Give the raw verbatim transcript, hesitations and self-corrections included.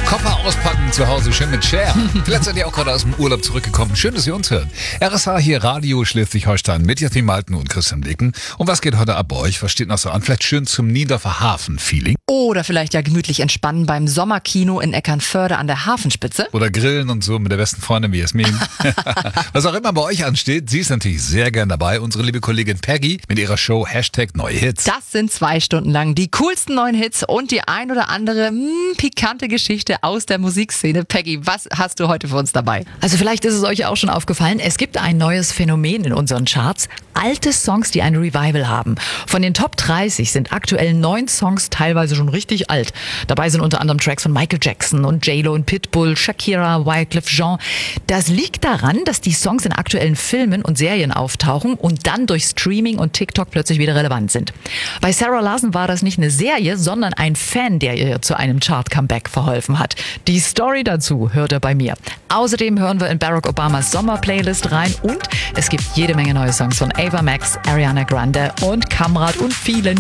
Koffer auspacken zu Hause, schön mit Cher. Vielleicht seid ihr auch gerade aus dem Urlaub zurückgekommen. Schön, dass ihr uns hört. R S H hier, Radio Schleswig-Holstein mit Jasmin Malten und Christian Dicken. Und was geht heute ab bei euch? Was steht noch so an? Vielleicht schön zum Niendorfer Hafen-Feeling. Oder vielleicht ja gemütlich entspannen beim Sommerkino in Eckernförde an der Hafenspitze. Oder grillen und so mit der besten Freundin wie Jasmin. Was auch immer bei euch ansteht, sie ist natürlich sehr gern dabei. Unsere liebe Kollegin Peggy mit ihrer Show Hashtag Neue Hits. Das sind zwei Stunden lang die coolsten neuen Hits und die ein oder andere mh, pikante Geschichte aus der Musikszene. Peggy, was hast du heute für uns dabei? Also vielleicht ist es euch auch schon aufgefallen, es gibt ein neues Phänomen in unseren Charts. Alte Songs, die ein Revival haben. Von den Top dreißig sind aktuell neun Songs teilweise schon richtig alt. Dabei sind unter anderem Tracks von Michael Jackson und J-Lo und Pitbull, Shakira, Wyclef Jean. Das liegt daran, dass die Songs in aktuellen Filmen und Serien auftauchen und dann durch Streaming und TikTok plötzlich wieder relevant sind. Bei Sarah Larson war das nicht eine Serie, sondern ein Fan, der ihr zu einem Chart-Comeback verholfen hat. Die Story dazu hört ihr bei mir. Außerdem hören wir in Barack Obamas Sommer-Playlist rein und es gibt jede Menge neue Songs von Ava Max, Ariana Grande und Kamrat und vielen